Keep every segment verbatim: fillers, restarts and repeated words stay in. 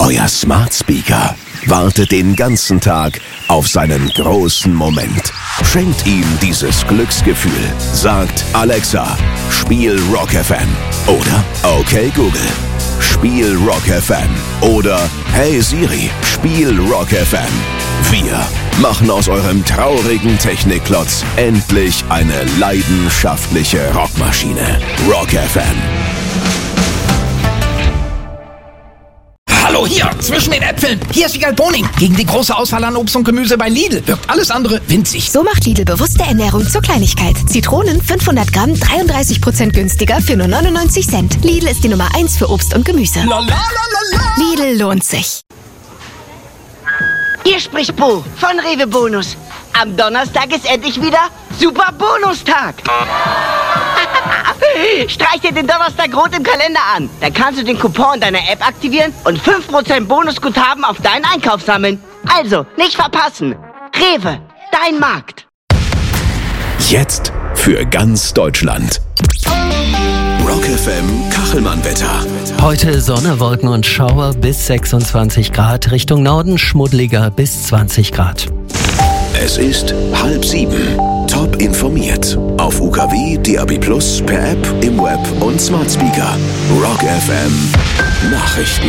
Euer Smart Speaker wartet den ganzen Tag auf seinen großen Moment. Schenkt ihm dieses Glücksgefühl. Sagt Alexa, spiel Rock F M. Oder okay Google, spiel Rock F M. Oder hey Siri, spiel Rock F M. Wir machen aus eurem traurigen Technikklotz endlich eine leidenschaftliche Rockmaschine. Rock F M. Hallo, hier, zwischen den Äpfeln. Hier ist Wiegald Boning. Gegen die große Auswahl an Obst und Gemüse bei Lidl wirkt alles andere winzig. So macht Lidl bewusste Ernährung zur Kleinigkeit. Zitronen fünfhundert Gramm, dreiunddreißig Prozent günstiger für nur neunundneunzig Cent. Lidl ist die Nummer eins für Obst und Gemüse. La, la, la, la, la. Lidl lohnt sich. Hier spricht Bo von Rewe Bonus. Am Donnerstag ist endlich wieder Super Bonustag. Streich dir den Donnerstag rot im Kalender an. Dann kannst du den Coupon deiner App aktivieren und fünf Prozent Bonusguthaben auf deinen Einkauf sammeln. Also, nicht verpassen. Rewe, dein Markt. Jetzt für ganz Deutschland. Rock F M Kachelmann-Wetter. Heute Sonne, Wolken und Schauer bis sechsundzwanzig Grad. Richtung Norden schmuddeliger bis zwanzig Grad. Es ist halb sieben. Top informiert. Auf U K W, D A B plus, per App, im Web und Smart Speaker. Rock F M Nachrichten.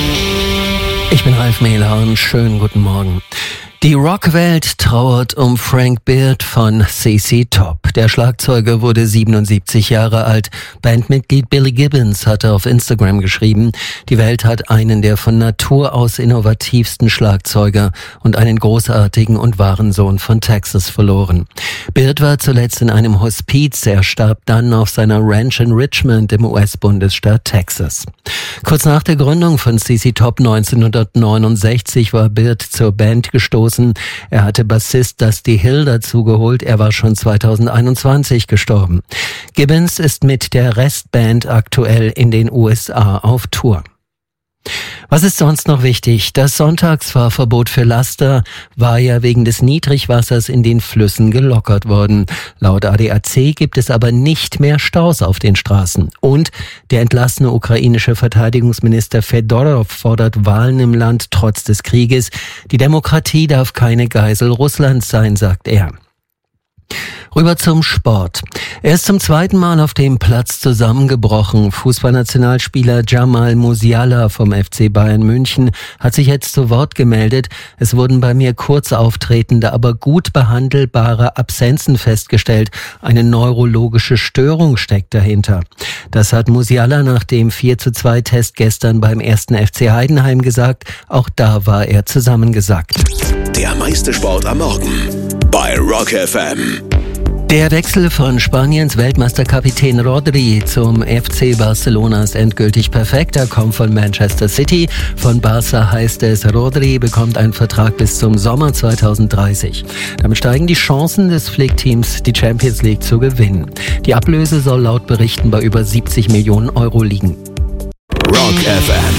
Ich bin Ralf Mehler und schönen guten Morgen. Die Rockwelt trauert um Frank Beard von C C Top. Der Schlagzeuger wurde siebenundsiebzig Jahre alt. Bandmitglied Billy Gibbons hatte auf Instagram geschrieben, die Welt hat einen der von Natur aus innovativsten Schlagzeuger und einen großartigen und wahren Sohn von Texas verloren. Beard war zuletzt in einem Hospiz. Er starb dann auf seiner Ranch in Richmond im U S-Bundesstaat Texas. Kurz nach der Gründung von C C Top neunzehnhundertneunundsechzig war Beard zur Band gestoßen. Er hatte Bassist Dusty Hill dazugeholt. Er war schon zweitausendeinundzwanzig gestorben. Gibbons ist mit der Restband aktuell in den U S A auf Tour. Was ist sonst noch wichtig? Das Sonntagsfahrverbot für Laster war ja wegen des Niedrigwassers in den Flüssen gelockert worden. Laut A D A C gibt es aber nicht mehr Staus auf den Straßen. Und der entlassene ukrainische Verteidigungsminister Fedorov fordert Wahlen im Land trotz des Krieges. Die Demokratie darf keine Geisel Russlands sein, sagt er. Rüber zum Sport. Er ist zum zweiten Mal auf dem Platz zusammengebrochen. Fußballnationalspieler Jamal Musiala vom F C Bayern München hat sich jetzt zu Wort gemeldet. Es wurden bei mir kurz auftretende, aber gut behandelbare Absenzen festgestellt. Eine neurologische Störung steckt dahinter. Das hat Musiala nach dem vier zu zwei Test gestern beim ersten F C Heidenheim gesagt. Auch da war er zusammengesackt. Der meiste Sport am Morgen bei Rock F M. Der Wechsel von Spaniens Weltmeisterkapitän Rodri zum F C Barcelona ist endgültig perfekt. Er kommt von Manchester City. Von Barca heißt es, Rodri bekommt einen Vertrag bis zum Sommer zweitausenddreißig. Damit steigen die Chancen des Flickteams, die Champions League zu gewinnen. Die Ablöse soll laut Berichten bei über siebzig Millionen Euro liegen. Rock F M.